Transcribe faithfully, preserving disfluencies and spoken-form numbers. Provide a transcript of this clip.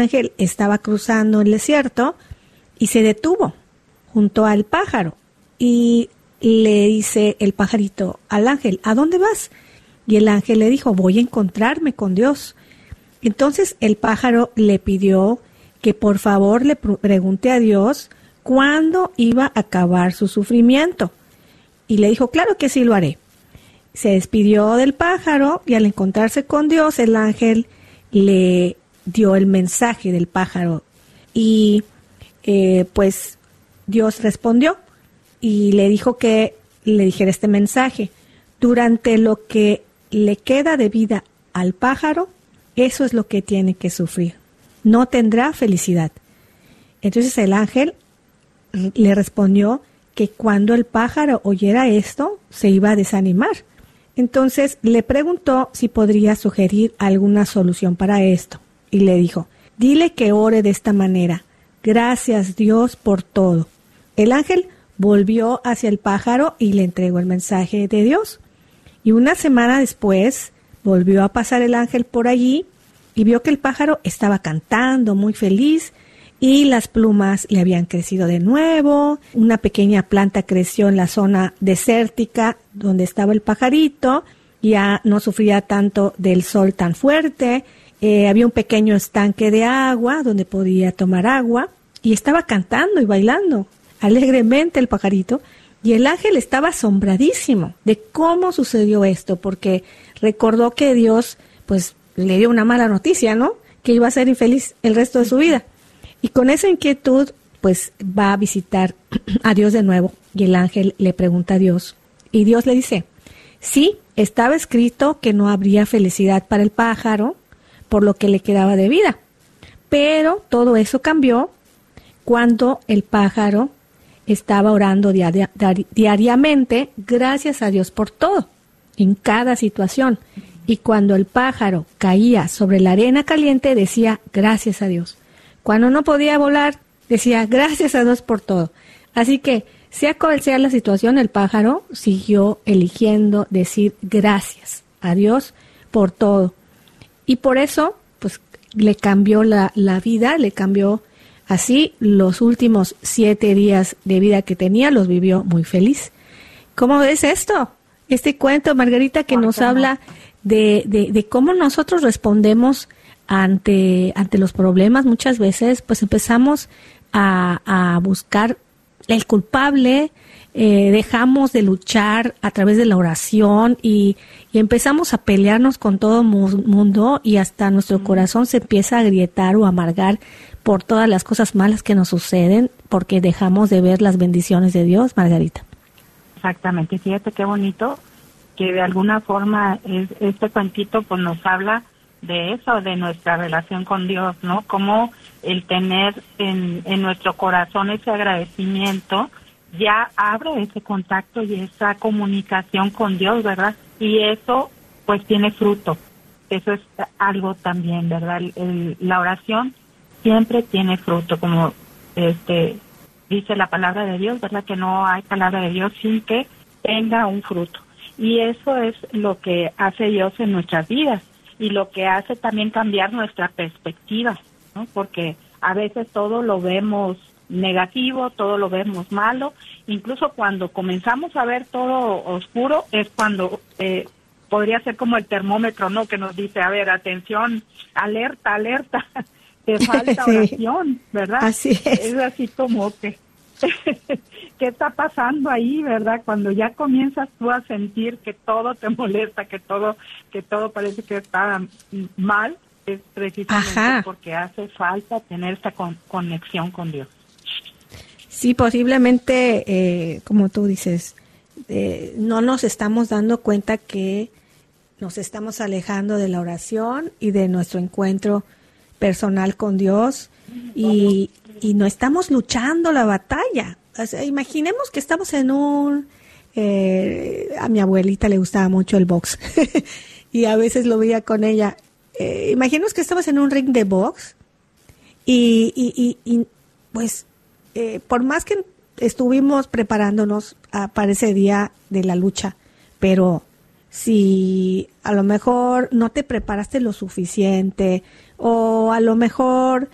ángel estaba cruzando el desierto y se detuvo junto al pájaro y le dice el pajarito al ángel, ¿a dónde vas? Y el ángel le dijo, voy a encontrarme con Dios. Entonces el pájaro le pidió que por favor le pregunte a Dios cuándo iba a acabar su sufrimiento. Y le dijo, claro que sí lo haré. Se despidió del pájaro y al encontrarse con Dios, el ángel le dio el mensaje del pájaro. Y eh, pues Dios respondió y le dijo que le dijera este mensaje. Durante lo que le queda de vida al pájaro, eso es lo que tiene que sufrir. No tendrá felicidad. Entonces el ángel le respondió que cuando el pájaro oyera esto, se iba a desanimar. Entonces le preguntó si podría sugerir alguna solución para esto. Y le dijo, dile que ore de esta manera. Gracias Dios por todo. El ángel volvió hacia el pájaro y le entregó el mensaje de Dios. Y una semana después volvió a pasar el ángel por allí y vio que el pájaro estaba cantando muy feliz y las plumas le habían crecido de nuevo. Una pequeña planta creció en la zona desértica donde estaba el pajarito. Ya no sufría tanto del sol tan fuerte. Eh, había un pequeño estanque de agua donde podía tomar agua. Y estaba cantando y bailando alegremente el pajarito. Y el ángel estaba asombradísimo de cómo sucedió esto, porque recordó que Dios pues le dio una mala noticia, ¿no? Que iba a ser infeliz el resto de su vida. Y con esa inquietud, pues va a visitar a Dios de nuevo. Y el ángel le pregunta a Dios. Y Dios le dice, sí, estaba escrito que no habría felicidad para el pájaro por lo que le quedaba de vida. Pero todo eso cambió cuando el pájaro estaba orando diaria, diariamente, gracias a Dios por todo, en cada situación. Y cuando el pájaro caía sobre la arena caliente, decía, gracias a Dios. Cuando no podía volar, decía, gracias a Dios por todo. Así que, sea cual sea la situación, el pájaro siguió eligiendo decir gracias a Dios por todo. Y por eso, pues, le cambió la, la vida, le cambió así los últimos siete días de vida que tenía, los vivió muy feliz. ¿Cómo ves esto? Este cuento, Margarita, que nos habla de, de, de cómo nosotros respondemos ante, ante los problemas. Muchas veces, pues empezamos a, a buscar el culpable, eh, dejamos de luchar a través de la oración y, y empezamos a pelearnos con todo el mundo y hasta nuestro corazón se empieza a agrietar o amargar por todas las cosas malas que nos suceden porque dejamos de ver las bendiciones de Dios, Margarita. Exactamente, fíjate qué bonito que de alguna forma es, este cuentito pues nos habla de eso, de nuestra relación con Dios, ¿no? Como el tener en, en nuestro corazón ese agradecimiento ya abre ese contacto y esa comunicación con Dios, ¿verdad? Y eso pues tiene fruto. Eso es algo también, ¿verdad? El, el, la oración siempre tiene fruto, como este dice la palabra de Dios, ¿verdad? Que no hay palabra de Dios sin que tenga un fruto. Y eso es lo que hace Dios en nuestras vidas y lo que hace también cambiar nuestra perspectiva, ¿no? Porque a veces todo lo vemos negativo, todo lo vemos malo, incluso cuando comenzamos a ver todo oscuro es cuando eh, podría ser como el termómetro, ¿no? Que nos dice, a ver, atención, alerta, alerta, te falta sí. oración, ¿verdad? Así es. Es así como que, ¿qué está pasando ahí, verdad? Cuando ya comienzas tú a sentir que todo te molesta, que todo, que todo parece que está mal, es precisamente Ajá. porque hace falta tener esta con, conexión con Dios. Sí, posiblemente, eh, como tú dices, eh, no nos estamos dando cuenta que nos estamos alejando de la oración y de nuestro encuentro personal con Dios y, y no estamos luchando la batalla. O sea, imaginemos que estamos en un... Eh, a mi abuelita le gustaba mucho el box y a veces lo veía con ella. Eh, imaginemos que estamos en un ring de box y, y, y, y pues... Eh, por más que estuvimos preparándonos a, para ese día de la lucha, pero si a lo mejor no te preparaste lo suficiente o a lo mejor